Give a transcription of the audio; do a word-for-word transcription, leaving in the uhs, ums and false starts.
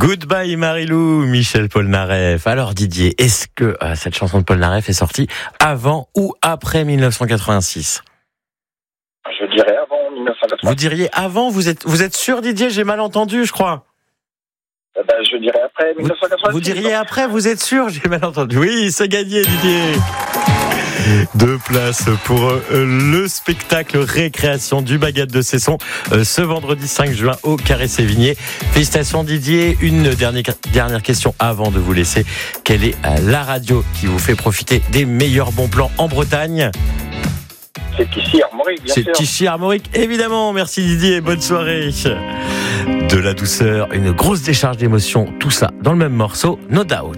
Goodbye Marilou, Michel Polnareff. Alors Didier, est-ce que euh, cette chanson de Polnareff est sortie avant ou après dix-neuf cent quatre-vingt-six ? Je dirais avant dix-neuf cent quatre-vingt-six. Vous diriez avant, vous êtes, vous êtes sûr Didier ? J'ai mal entendu, je crois. Eh ben, je dirais après dix-neuf cent quatre-vingt-six. Vous diriez après, vous êtes sûr ? J'ai mal entendu. Oui, c'est gagné Didier. Deux places pour euh, le spectacle Récréation du Baguette de Cesson euh, ce vendredi cinq juin au Carré Sévigné. Félicitations Didier. Une dernière, dernière question avant de vous laisser. Quelle est euh, la radio qui vous fait profiter des meilleurs bons plans en Bretagne ? C'est ici Armorique, bien C'est sûr. Tichy Armorique, évidemment. Merci Didier, bonne soirée. De la douceur, une grosse décharge d'émotions, tout ça dans le même morceau, No Doubt.